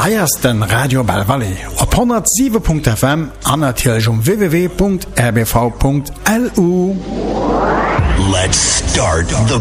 Eiersten Radio Bell Valley op 107.fm an natürlich www.rbv.lu. Let's start the